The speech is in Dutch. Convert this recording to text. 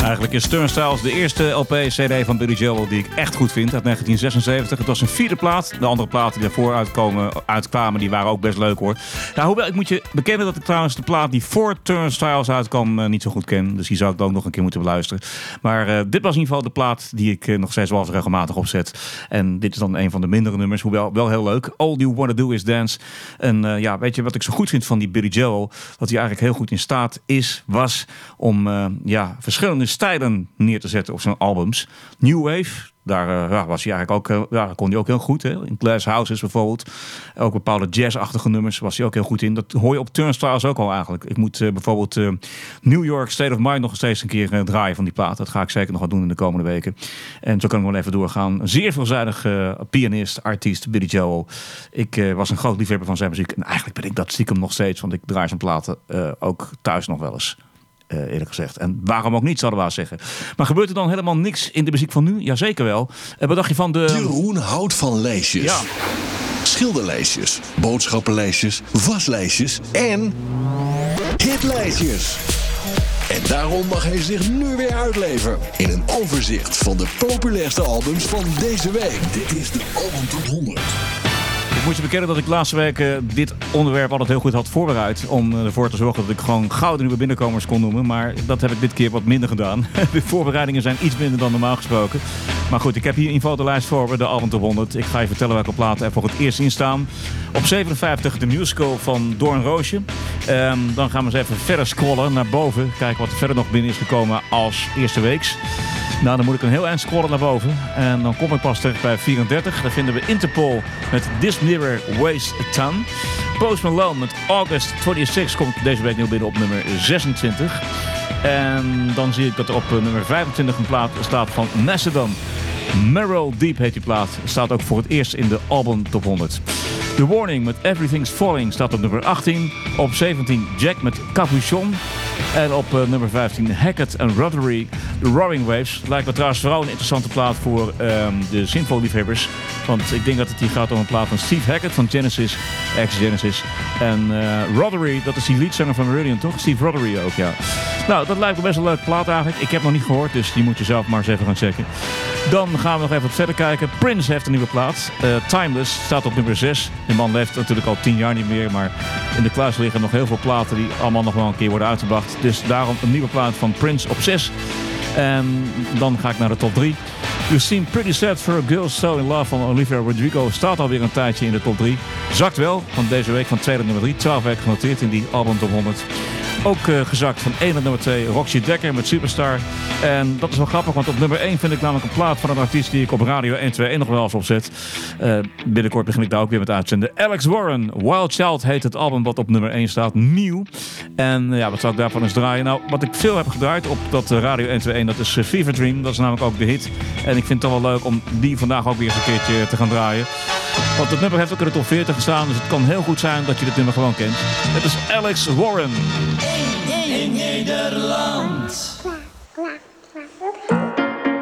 Eigenlijk is Turnstiles de eerste LP-CD van Billy Joel die ik echt goed vind, uit 1976. Het was een 4e plaat. De andere platen die daarvoor uitkwamen, die waren ook best leuk hoor. Nou, hoewel, ik moet je bekennen dat ik trouwens de plaat die voor Turnstiles uitkwam niet zo goed ken. Dus die zou ik ook nog een keer moeten beluisteren. Maar dit was in ieder geval de plaat die ik nog steeds wel eens regelmatig opzet. En dit is dan een van de mindere nummers, hoewel wel heel leuk. All You Wanna Do Is Dance. En ja, weet je wat ik zo goed vind van die Billy Joel? Dat hij eigenlijk heel goed in staat was om verschillende stijlen neer te zetten op zijn albums. New Wave, daar was hij eigenlijk ook, kon hij ook heel goed. Hè? In Glass Houses bijvoorbeeld. Ook bepaalde jazzachtige nummers was hij ook heel goed in. Dat hoor je op Turnstiles ook al eigenlijk. Ik moet bijvoorbeeld New York State of Mind nog steeds een keer draaien van die plaat. Dat ga ik zeker nog wat doen in de komende weken. En zo kan ik wel even doorgaan. Een zeer veelzijdig pianist, artiest, Billy Joel. Ik was een groot liefhebber van zijn muziek. En eigenlijk ben ik dat stiekem nog steeds. Want ik draai zijn platen ook thuis nog wel eens. Eerlijk gezegd. En waarom ook niet, zouden we wel zeggen. Maar gebeurt er dan helemaal niks in de muziek van nu? Jazeker wel. Wat dacht je van de... Jeroen houdt van lijstjes. Ja. Schilderlijstjes, boodschappenlijstjes, waslijstjes en hitlijstjes. En daarom mag hij zich nu weer uitleven in een overzicht van de populairste albums van deze week. Dit is de Album Top 100. Ik moet je bekennen dat ik de laatste week dit onderwerp altijd heel goed had voorbereid. Om ervoor te zorgen dat ik gewoon gouden nieuwe binnenkomers kon noemen. Maar dat heb ik dit keer wat minder gedaan. De voorbereidingen zijn iets minder dan normaal gesproken. Maar goed, ik heb hier in ieder geval de lijst voor de Album Top 100. Ik ga je vertellen welke platen er voor het eerst in staan. Op 57 de musical van Doornroosje. Dan gaan we eens even verder scrollen naar boven. Kijken wat er verder nog binnen is gekomen als eerste weeks. Nou, dan moet ik een heel eind scrollen naar boven. En dan kom ik pas terecht bij 34. Daar vinden we Interpol met This Mirror Weighs a Ton. Post Malone met August 26 komt deze week nieuw binnen op nummer 26. En dan zie ik dat er op nummer 25 een plaat staat van Macedon. Marrow Deep heet die plaat. Staat ook voor het eerst in de Album Top 100. The Warning met Everything's Falling staat op nummer 18. Op 17 Jack met Capuchon. En op nummer 15 Hackett en Rotary, The Roaring Waves. Lijkt me trouwens vooral een interessante plaat voor de Sinfo-liefhebbers. Want ik denk dat het hier gaat om een plaat van Steve Hackett van Genesis, ex-Genesis. En Rotary, dat is die leadzanger van Meridian, toch? Steve Rotary ook, ja. Nou, dat lijkt me best een leuke plaat eigenlijk. Ik heb nog niet gehoord, dus die moet je zelf maar eens even gaan checken. Dan gaan we nog even wat verder kijken. Prince heeft een nieuwe plaat. Timeless staat op nummer 6. De man leeft natuurlijk al 10 jaar niet meer, maar in de kluis liggen nog heel veel platen die allemaal nog wel een keer worden uitgebracht. Dus daarom een nieuwe plaat van Prince op 6. En dan ga ik naar de top 3. You Seem Pretty Sad for a Girl So in Love van Olivia Rodrigo staat alweer een tijdje in de top 3. Zakt wel, van deze week van 2 naar nummer 3. 12 weken genoteerd in die Album Top 100. Ook gezakt van 1 naar nummer 2, Roxy Dekker met Superstar. En dat is wel grappig, want op nummer 1 vind ik namelijk een plaat van een artiest die ik op Radio 121 nog wel eens opzet. Binnenkort begin ik daar ook weer met uitzenden. Alex Warren, Wild Child heet het album wat op nummer 1 staat, nieuw. En ja, wat zou ik daarvan eens draaien? Nou, wat ik veel heb gedraaid op dat Radio 121, dat is Fever Dream. Dat is namelijk ook de hit. En ik vind het toch wel leuk om die vandaag ook weer eens een keertje te gaan draaien. Want het nummer heeft ook in de top 40 gestaan, dus het kan heel goed zijn dat je dit nummer gewoon kent. Het is Alex Warren. In Nederland.